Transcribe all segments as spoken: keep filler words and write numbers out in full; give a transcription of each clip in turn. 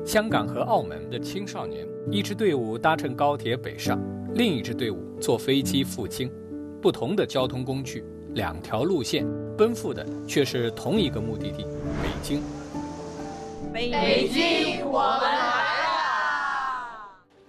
香港和澳门的青少年，一支队伍搭乘高铁北上，另一支队伍坐飞机赴京，不同的交通工具，两条路线，奔赴的却是同一个目的地——北京。 北京，我们来啦！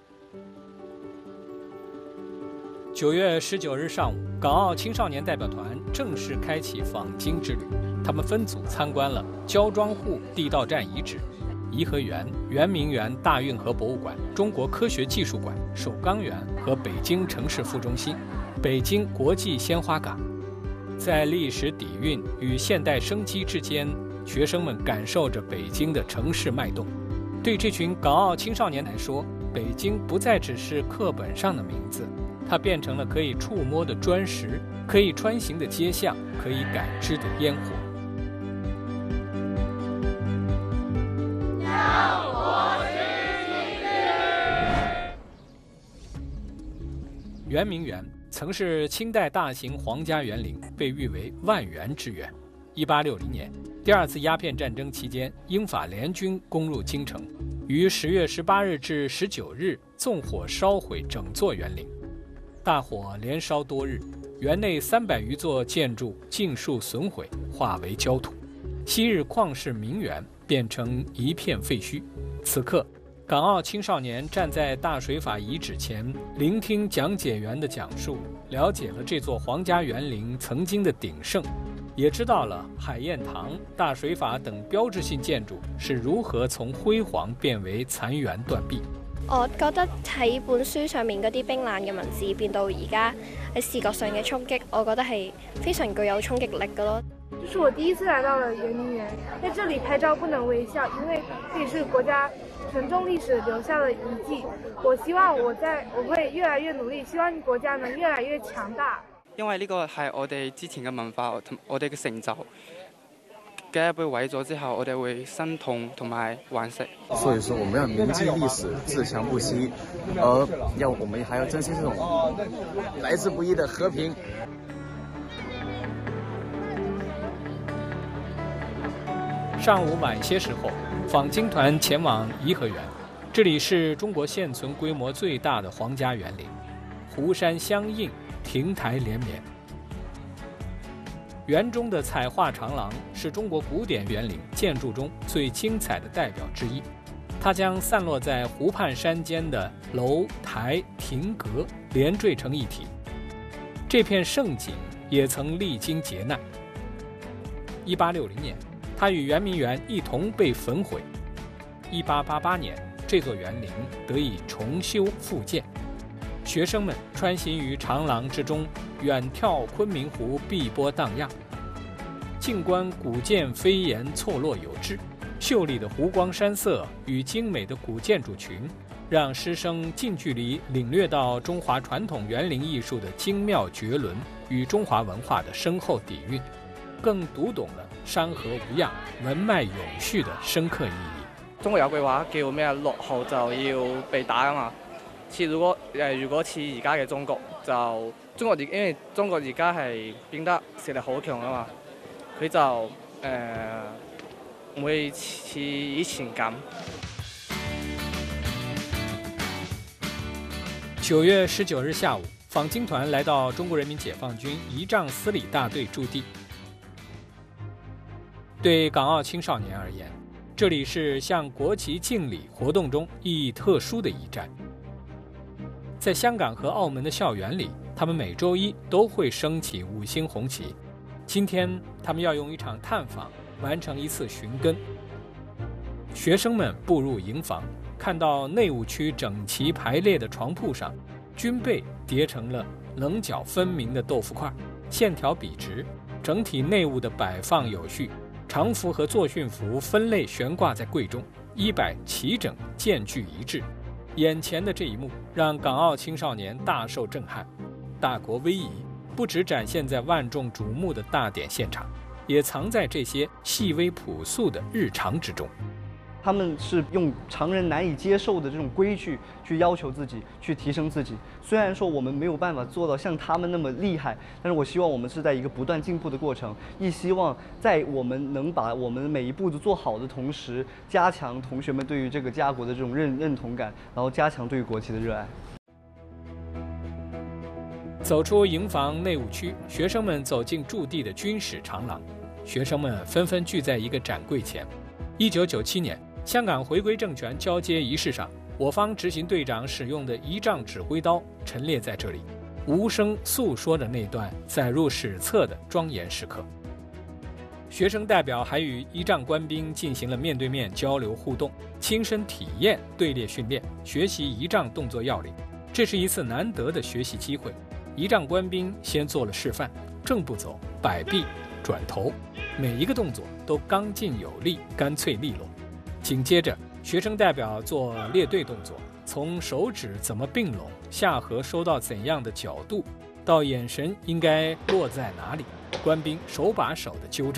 九月十九日上午，港澳青少年代表团正式开启访京之旅。他们分组参观了焦庄户地道战遗址、颐和园、圆明园大运河博物馆、中国科学技术馆、首钢园和北京城市副中心、北京国际鲜花港。在历史底蕴与现代生机之间，学生们感受着北京的城市脉动。对这群港澳青少年来说，北京不再只是课本上的名字，它变成了可以触摸的砖石，可以穿行的街巷，可以感知的烟火。圆明园曾是清代大型皇家园林，被誉为万园之园。一八六零年，第二次鸦片战争期间，英法联军攻入京城，于十月十八日至十九日纵火烧毁整座园林。大火连烧多日，园内三百余座建筑尽数损毁，化为焦土。昔日旷世名园变成一片废墟。此刻，港澳青少年站在大水法遗址前，聆听讲解员的讲述，了解了这座皇家园林曾经的鼎盛，也知道了海晏堂、大水法等標誌性建築是如何從輝煌變為殘垣斷壁。 我覺得喺本書上面嗰啲冰冷嘅文字變到而家喺視覺上嘅衝擊，我覺得係非常具有衝擊力嘅咯。 這是我第一次來到了圓明園，在這裡拍照不能微笑，因為這裡是國家沉重歷史留下的遺跡。我希望我在我會越來越努力，希望國家能越來越強大。 因為呢個係我哋之前嘅文化，我哋嘅成就嘅被毀咗之後，我哋會心痛同埋惋惜。 所以說，我們要銘記歷史，自強不息，而要我們還要珍惜這種來之不易的和平。 上午晚些時候，訪京團前往頤和園，這裡是中國現存規模最大的皇家園林，湖山相映，亭台連綿。園中的彩畫長廊是中國古典園林建築中最精彩的代表之一，它將散落在湖畔山間的樓台亭閣連綴成一體。這片盛景也曾歷經劫難。一八六零年，它與圓明園一同被焚毀。一八八八年，這座園林得以重修復建。學生們穿行於長廊之中，遠眺昆明湖碧波盪漾，靜觀古建飛檐錯落有致。秀麗的湖光山色與精美的古建築群，讓師生近距離領略到中華傳統園林藝術的精妙絕倫與中華文化的深厚底蘊，更讀懂了山河無恙、文脈永續的深刻意義。 中國有句話叫咩啊？落後就要被打啊嘛。似如果誒，如果似而家嘅中國，就中國而因為中國而家係變得實力好強啊嘛，佢就誒唔、呃、會似以前咁。 九月十九日下午，訪京團來到中國人民解放軍儀仗司禮大隊駐地。對港澳青少年而言，這裡是向國旗敬禮活動中意義特殊的一站。在香港和澳門的校園裡，他們每週一都會升起五星紅旗。今天，他們要用一場探訪完成一次尋根。學生們步入營房，看到內務區整齊排列的床鋪上，軍被疊成了稜角分明的豆腐塊，線條筆直，整體內務的擺放有序。常服和作訓服分類懸掛在櫃中，衣擺齊整，間距一致。眼前的這一幕讓港澳青少年大受震撼，大國威儀不只展現在萬眾矚目的大典現場，也藏在這些細微樸素的日常之中。 他们是用常人难以接受的这种规矩去要求自己，去提升自己。虽然说我们没有办法做到像他们那么厉害，但是我希望我们是在一个不断进步的过程，亦希望在我们能把我们每一步都做好的同时，加强同学们对于这个家国的这种认认同感，然后加强对于国旗的热爱。 走出营房内务区，学生们走进驻地的军事长廊，学生们纷纷聚在一个展柜前。一九九七年，香港回归政权交接仪式上，我方执行队长使用的仪仗指挥刀陈列在这里，无声诉说着那段载入史册的庄严时刻。学生代表还与仪仗官兵进行了面对面交流互动，亲身体验队列训练，学习仪仗动作要领。这是一次难得的学习机会。仪仗官兵先做了示范，正步走、摆臂、转头，每一个动作都刚劲有力、干脆利落。紧接着，学生代表做列队动作，从手指怎么并拢，下颌收到怎样的角度，到眼神应该落在哪里，官兵手把手的纠正。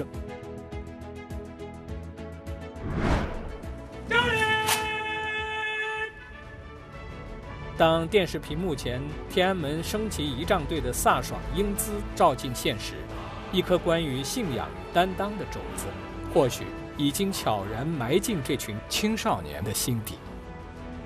当电视屏幕前天安门升旗仪仗队的飒爽英姿照进现实，一颗关于信仰与担当的种子，或许已经悄然埋进这群青少年的心底。